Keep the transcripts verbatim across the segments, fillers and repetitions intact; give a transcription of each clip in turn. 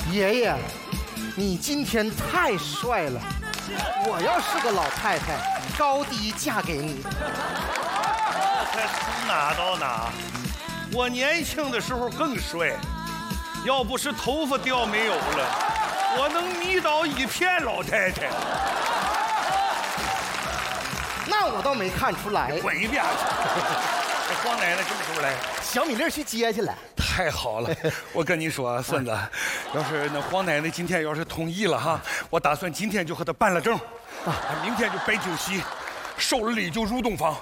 爷爷，你今天太帅了，我要是个老太太，高低嫁给你。 才从哪到哪？我年轻的时候更帅，要不是头发掉没有了，我能迷倒一片老太太。 那我倒没看出来。 滚一边去！这黄奶奶什么时候来？ 小米粒去接去了。 太好了，我跟你说，孙子，要是那黄奶奶今天要是同意了哈，我打算今天就和她办了证，啊，明天就摆酒席，收了礼就入洞房。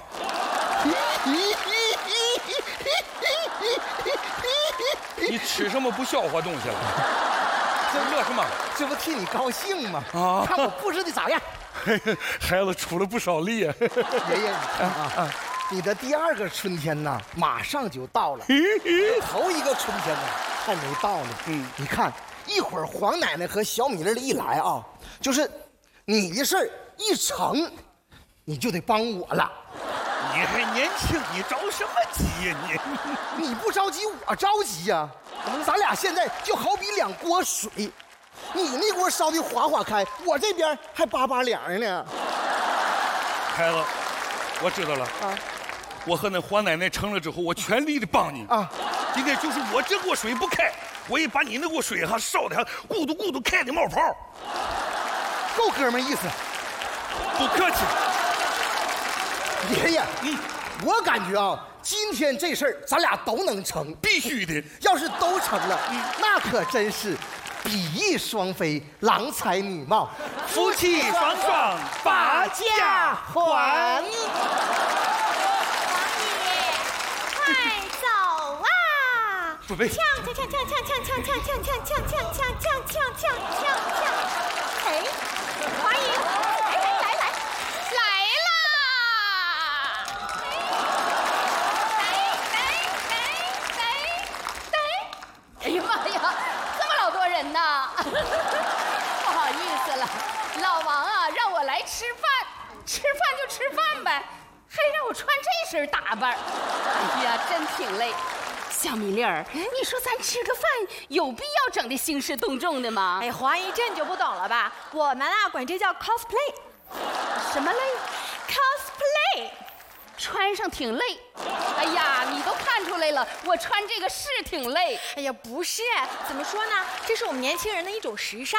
你吃什么不消化东西了？这乐什么？ 这不替你高兴吗？ 啊！ 看我布置的咋样？ 孩子出了不少力啊！ 爷爷，你看啊，你的第二个春天呐，马上就到了。头一个春天呢，还没到呢。嗯，你看，一会儿黄奶奶和小米粒一来啊，就是你的事儿一成，你就得帮我了。 你还年轻，你着什么急呀你？ 你不着急，我着急呀、啊。咱俩现在就好比两锅水，你那锅烧的哗哗开，我这边还巴巴凉呢。 孩子，我知道了啊。我和那黄奶奶成了之后，我全力的帮你啊。今天就是我这锅水不开，我也把你那锅水哈烧的哈咕嘟咕嘟开的冒泡。 够哥们意思。 不客气。 爷爷，嗯，我感觉啊，今天这事儿咱俩都能成， 必须的。 要是都成了，嗯，那可真是比翼双飞，郎才女貌， 夫妻双双把家还。 王爷，快走啊！ 准备。 锵锵锵锵锵锵锵锵锵锵锵锵锵锵锵锵锵锵锵！哎，华姨，来来来来，来啦！来来来来来！哎呀妈呀，这么老多人呐！不好意思了，老王啊，让我来吃饭，吃饭就吃饭呗，还让我穿这身打扮，哎呀，真挺累。小米粒儿，你说咱吃个饭有必要整的兴师动众的吗？ 哎，黄姨这你就不懂了吧？我们啊管这叫 cosplay。 什么累 ？cosplay， 穿上挺累。哎呀，你都看出来了，我穿这个是挺累。 哎呀，不是，怎么说呢？这是我们年轻人的一种时尚。